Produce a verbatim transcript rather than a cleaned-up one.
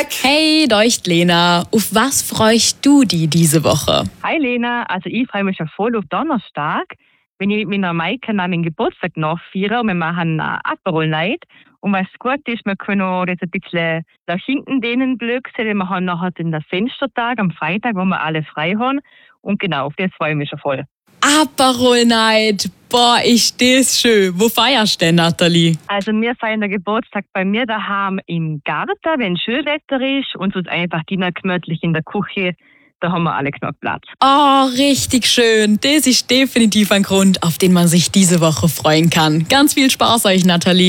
Hey, da ist Lena. Auf was freust du dich diese Woche? Hi Lena, also ich freue mich schon voll auf Donnerstag, wenn ich mit meiner Maike meinen Geburtstag nachfeiere und wir machen eine Aperol Night. Und was gut ist, wir können jetzt ein bisschen nach hinten denen Glück sehen. Wir haben nachher den Fenstertag am Freitag, wo wir alle frei haben. Und genau, auf das freue ich mich schon voll. Aperol Night. Boah, ist das schön. Wo feierst du denn, Nathalie? Also wir feiern den Geburtstag bei mir daheim im Garten, wenn schön Wetter ist. Und sonst einfach Diener gemütlich in der Küche. Da haben wir alle genug Platz. Oh, richtig schön. Das ist definitiv ein Grund, auf den man sich diese Woche freuen kann. Ganz viel Spaß euch, Nathalie.